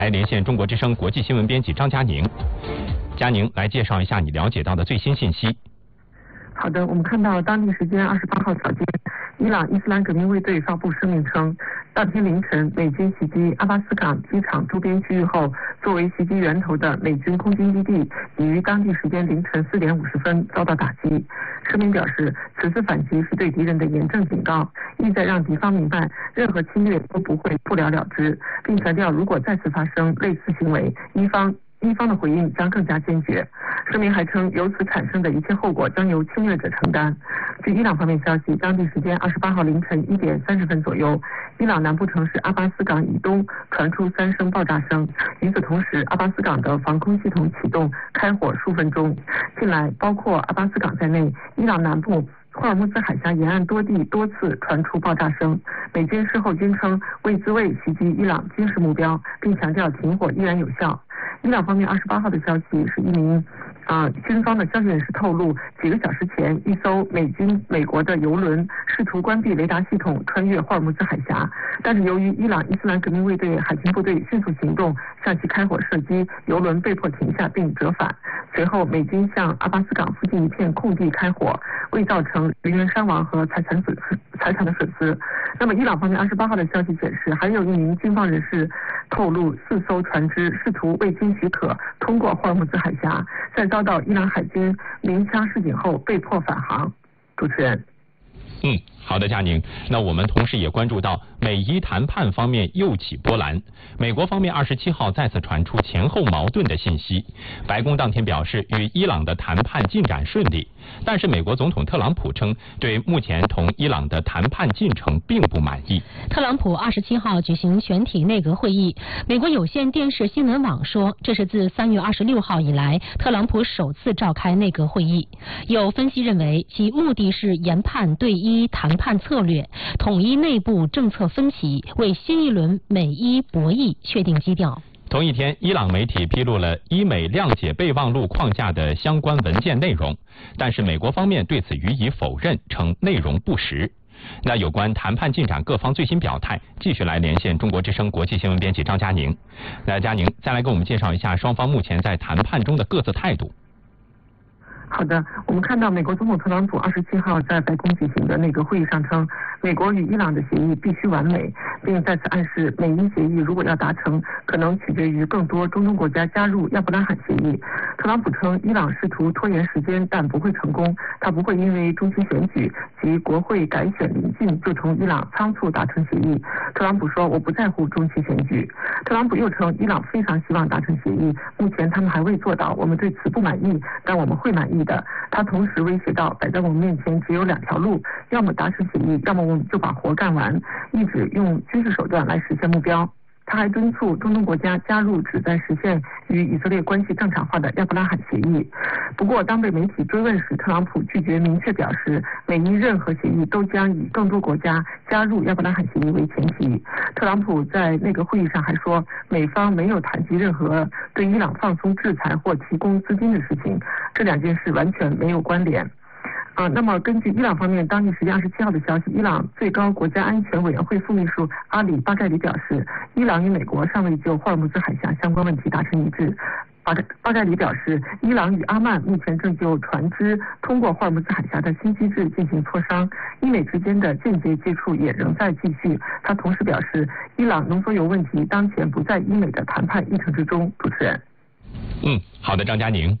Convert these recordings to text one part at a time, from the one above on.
来连线中国之声国际新闻编辑张佳宁。佳宁来介绍一下你了解到的最新信息。 好的，我们看到当地时间28号早间，伊朗伊斯兰革命卫队发布声明称，当天凌晨美军袭击阿巴斯港机场周边区域后，作为袭击源头的美军空军基地已于当地时间凌晨4点50分遭到打击。声明表示，此次反击是对敌人的严正警告，意在让敌方明白任何侵略都不会不了了之，并强调如果再次发生类似行为，伊方的回应将更加坚决。声明还称，由此产生的一切后果将由侵略者承担。据伊朗方面消息，当地时间28号凌晨1点30分左右，伊朗南部城市阿巴斯港以东传出3声爆炸声。与此同时，阿巴斯港的防空系统启动开火数分钟。近来，包括阿巴斯港在内，伊朗南部霍尔木兹海峡沿岸多地多次传出爆炸声。美军事后均称为自卫袭击伊朗军事目标，并强调停火依然有效。伊朗方面28号的消息是一名军方的消息人士透露，几个小时前，一艘美国的油轮试图关闭雷达系统，穿越霍尔木兹海峡，但是由于伊朗伊斯兰革命卫队海军部队迅速行动，向其开火射击，油轮被迫停下并折返。随后，美军向阿巴斯港附近一片空地开火，未造成人员伤亡和财产的损失。那么，伊朗方面28号的消息显示，还有一名军方人士透露，4艘船只试图未经许可通过霍尔木兹海峡，在遭到伊朗海军鸣枪示警后被迫返航。主持人。 好的，佳宁。那我们同时也关注到美伊谈判方面又起波澜。美国方面27号再次传出前后矛盾的信息。白宫当天表示与伊朗的谈判进展顺利，但是美国总统特朗普称对目前同伊朗的谈判进程并不满意。 特朗普27号举行全体内阁会议，美国有线电视新闻网说，这是自3月26号以来特朗普首次召开内阁会议。有分析认为，其目的是研判对伊谈判策略，统一内部政策分歧，为新一轮美伊博弈确定基调。 同一天，伊朗媒体披露了伊美谅解备忘录框架的相关文件内容，但是美国方面对此予以否认，称内容不实。那有关谈判进展各方最新表态，继续来连线中国之声国际新闻编辑张佳宁。那佳宁再来给我们介绍一下双方目前在谈判中的各自态度。 好的，我们看到美国总统特朗普27号在白宫举行的内阁会议上称，美国与伊朗的协议必须完美，并再次暗示美伊协议如果要达成，可能取决于更多中东国家加入亚伯拉罕协议。特朗普称，伊朗试图拖延时间，但不会成功，他不会因为中期选举及国会改选临近就同伊朗仓促达成协议。特朗普说，我不在乎中期选举。特朗普又称，伊朗非常希望达成协议，目前他们还未做到，我们对此不满意，但我们会满意的。他同时威胁到，摆在我们面前只有2条路，要么达成协议，要么我们就把活干完，意指用军事手段来实现目标。他还敦促中东国家加入旨在实现与以色列关系正常化的亚伯拉罕协议。不过，当被媒体追问时，特朗普拒绝明确表示，美伊任何协议都将以更多国家加入亚伯拉罕协议为前提。特朗普在那个会议上还说，美方没有谈及任何对伊朗放松制裁或提供资金的事情，这2件事完全没有关联。那么根据伊朗方面当地时间27号的消息，伊朗最高国家安全委员会副秘书阿里巴盖里表示，伊朗与美国尚未就霍尔木兹海峡相关问题达成一致。巴盖里表示，伊朗与阿曼目前正就船只通过霍尔木兹海峡的新机制进行磋商，伊美之间的间接接触也仍在继续。他同时表示，伊朗浓缩铀问题当前不在伊美的谈判议程之中。主持人。 好的，张佳宁。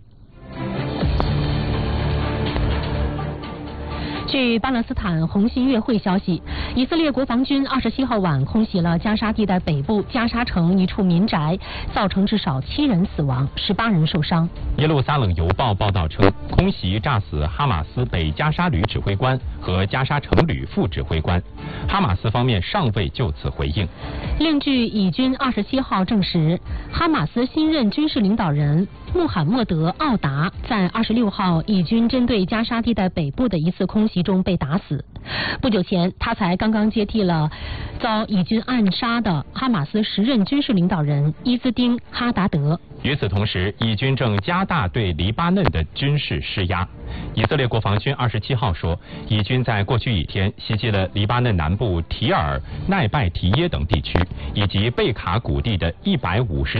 据巴勒斯坦红新月会消息，以色列国防军27号晚空袭了加沙地带北部加沙城一处民宅，造成至少7人死亡，18人受伤。 耶路撒冷邮报报道称，空袭炸死哈马斯北加沙旅指挥官和加沙城旅副指挥官，哈马斯方面尚未就此回应。 另据以军27号证实，哈马斯新任军事领导人穆罕默德·奥达在26号以军针对加沙地带北部的一次空袭中被打死。不久前，他才刚刚接替了遭以军暗杀的哈马斯时任军事领导人伊兹丁·哈达德。 与此同时，以军正加大对黎巴嫩的军事施压。以色列国防军27号说，以军军在过去一天袭击了黎巴嫩南部提尔、奈拜提耶等地区，以及贝卡谷地的150